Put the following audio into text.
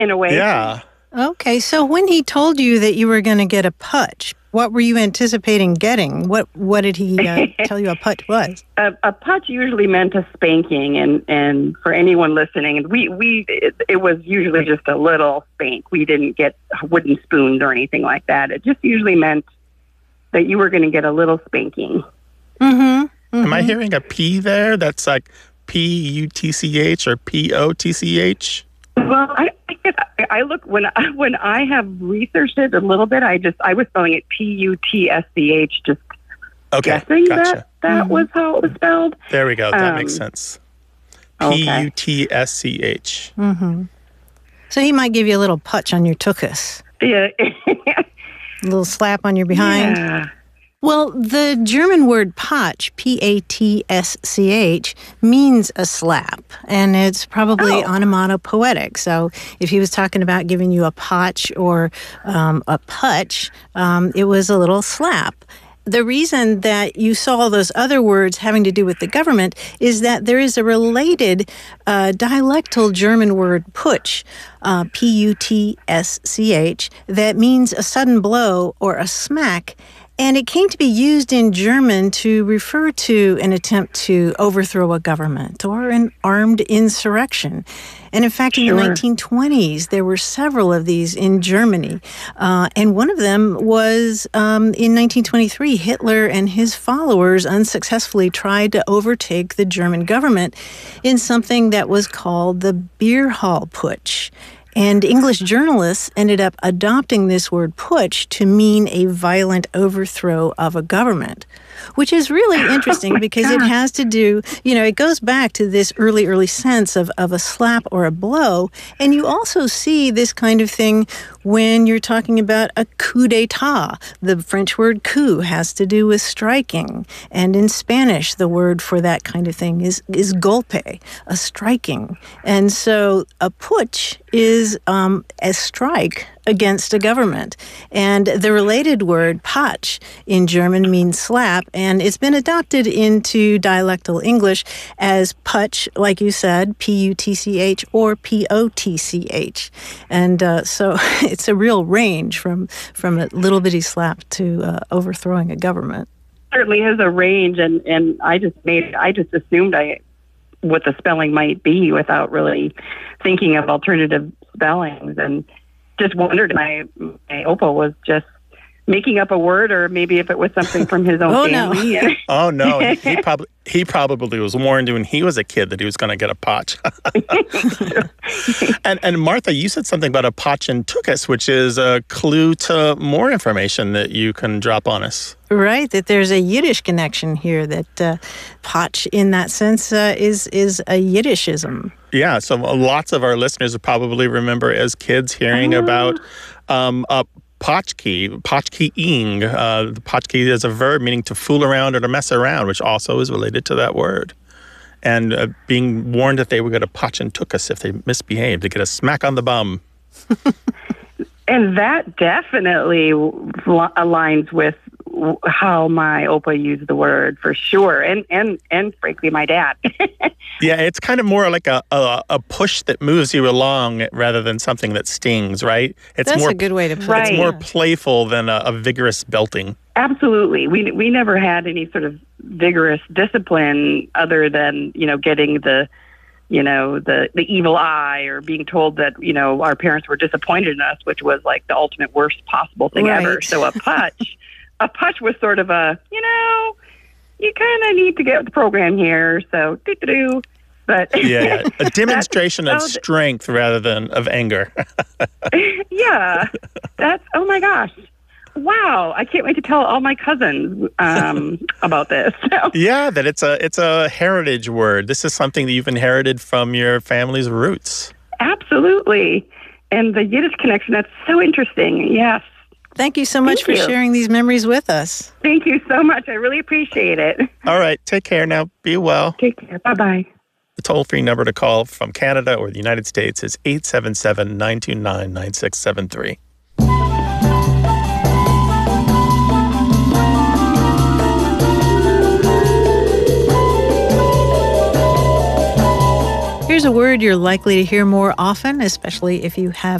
in a way. Yeah. Okay, so when he told you that you were going to get a putsch, what were you anticipating getting? What did he tell you a putsch was? A putsch usually meant a spanking, and for anyone listening, it was usually just a little spank. We didn't get wooden spoons or anything like that. It just usually meant that you were going to get a little spanking. Mm-hmm. Am I hearing a P there? That's like P-U-T-C-H or P-O-T-C-H? Well, I look when I have researched it a little bit. I was spelling it P-U-T-S-C-H, just guessing gotcha. that was how it was spelled. There we go. That makes sense. P-U-T-S-C-H. Mm-hmm. So he might give you a little putsch on your tuchus. Yeah. A little slap on your behind. Yeah. Well, the German word Patsch, P-A-T-S-C-H, means a slap, and it's probably onomatopoetic. So if he was talking about giving you a Patsch or a putsch, it was a little slap. The reason that you saw those other words having to do with the government is that there is a related dialectal German word Putsch, P-U-T-S-C-H, that means a sudden blow or a smack. And it came to be used in German to refer to an attempt to overthrow a government or an armed insurrection. And in fact, in the 1920s, there were several of these in Germany. And one of them was in 1923, Hitler and his followers unsuccessfully tried to overtake the German government in something that was called the Beer Hall Putsch. And English journalists ended up adopting this word putsch to mean a violent overthrow of a government, which is really interesting because it has to do, it goes back to this early sense of a slap or a blow. And you also see this kind of thing when you're talking about a coup d'etat. The French word coup has to do with striking. And in Spanish, the word for that kind of thing is golpe, a striking. And so a putsch is a strike against a government. And the related word Patsch in German means slap, and it's been adopted into dialectal English as putsch, like you said, P-U-T-C-H or P-O-T-C-H. And so it's a real range from a little bitty slap to overthrowing a government. Certainly is a range, and I just assumed what the spelling might be without really thinking of alternative spellings, and just wondered if my Opa was just making up a word, or maybe if it was something from his own family. No. Oh no, he probably was warned when he was a kid that he was going to get a potch. and Martha, you said something about a potch and tuchus, which is a clue to more information that you can drop on us. Right, that there's a Yiddish connection here, that potch in that sense is a Yiddishism. Yeah, so lots of our listeners will probably remember as kids hearing about potchkeying. The potchkey is a verb meaning to fool around or to mess around, which also is related to that word. And being warned that they would get a potch and tuchus if they misbehaved, to get a smack on the bum. And that definitely aligns with how my Opa used the word, for sure, and frankly, my dad. Yeah, it's kind of more like a push that moves you along rather than something that stings, right? That's a good way to put it. It's more playful than a vigorous belting. Absolutely. We never had any sort of vigorous discipline other than, getting the evil eye, or being told that, our parents were disappointed in us, which was like the ultimate worst possible thing ever. So a putsch was sort of you kind of need to get with the program here. So doo-doo-doo. But yeah, a demonstration of strength rather than of anger. Yeah, oh my gosh. Wow, I can't wait to tell all my cousins about this. Yeah, that it's a heritage word. This is something that you've inherited from your family's roots. Absolutely. And the Yiddish connection, that's so interesting. Yes. Thank you so much for sharing these memories with us. Thank you so much. I really appreciate it. All right, take care now. Be well. Take care. Bye-bye. The toll-free number to call from Canada or the United States is 877-929-9673. here's a word you're likely to hear more often, especially if you have